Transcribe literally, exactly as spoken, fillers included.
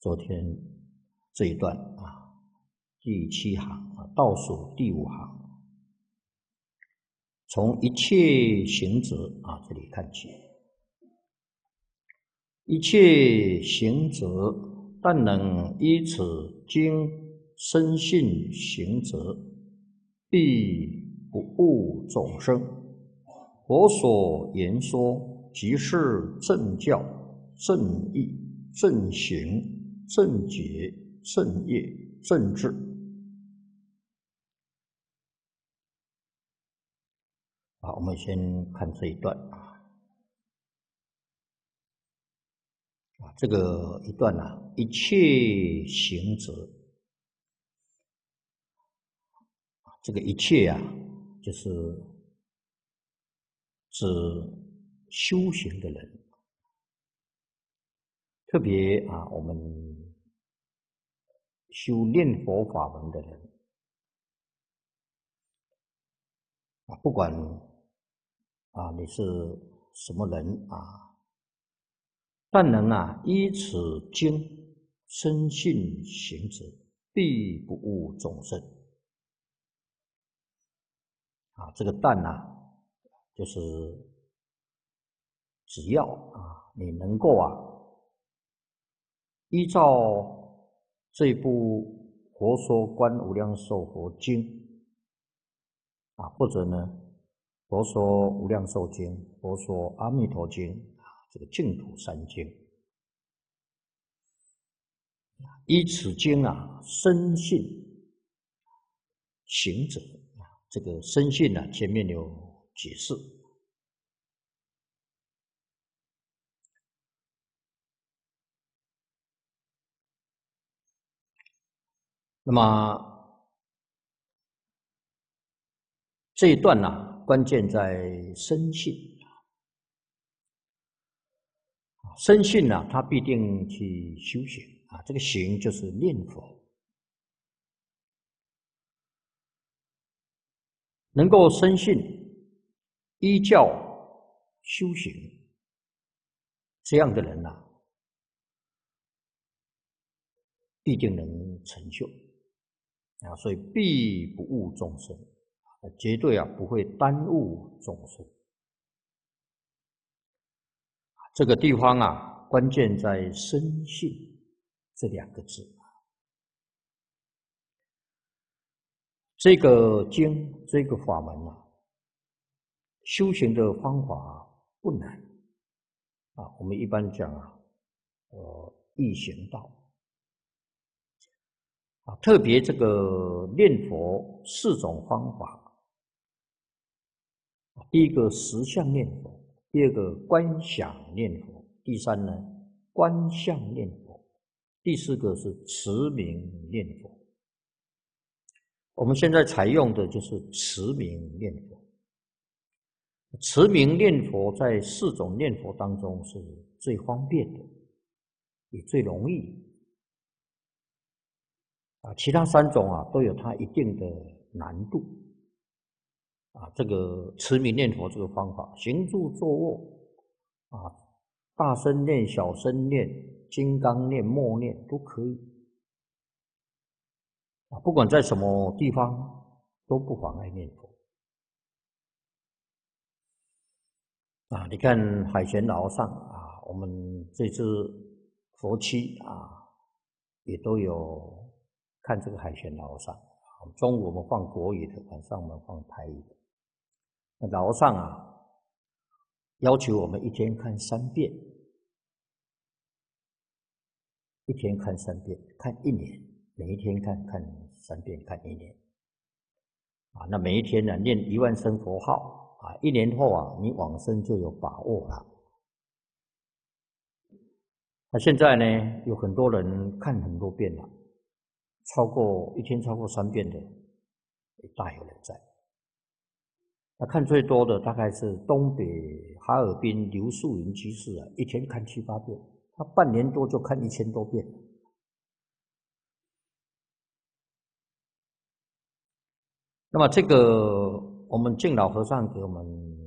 昨天这一段啊，第七行啊，倒数第五行，从一切行者啊这里看起，一切行者，但能依此经深信行者，必不误众生。佛所言说，即是正教、正义、正行、正觉、正业、正智。好，我们先看这一段啊，啊，这个一段啊，一切行者，这个一切啊，就是指修行的人，特别啊，我们修念佛法门的人啊，不管啊你是什么人啊，但能啊依此经深信行者，必不误众生。啊，这个但啊，就是只要啊你能够啊依照这部《佛说观无量寿佛经》啊，或者呢《佛说无量寿经》、《佛说阿弥陀经》啊，这个净土三经，依此经啊深信行者啊，这个深信呢、啊，前面有解释。那么这一段呢、啊，关键在深信。深信呢、啊，他必定去修行啊，这个行就是念佛，能够深信依教修行，这样的人呐、啊，必定能成就啊，所以必不误众生，绝对啊不会耽误众生。这个地方啊，关键在深信这两个字。这个经，这个法门啊，修行的方法不难啊。我们一般讲啊，呃，易行道啊，特别这个念佛四种方法，第一个实相念佛，第二个观想念佛，第三呢观相念佛，第四个是持名念佛。我们现在采用的就是持名念佛。持名念佛在四种念佛当中是最方便的，也最容易啊。其他三种啊都有它一定的难度啊。这个持名念佛这个方法，行住坐卧啊，大声念、小声念、金刚念、默念都可以啊，不管在什么地方都不妨碍念佛啊。你看海贤老上啊，我们这次佛期啊，也都有看这个海贤老上。中午我们放国语的，晚上我们放台语的。那老上啊，要求我们一天看三遍，一天看三遍，看一年，每一天看看三遍，看一年。啊，那每一天呢，念一万声佛号啊，一年后啊，你往生就有把握了。那现在呢，有很多人看很多遍了，超过一天超过三遍的，也大有人在。那看最多的大概是东北哈尔滨刘素云居士啊，一天看七八遍，他半年多就看一千多遍。那么这个我们净老和尚给我们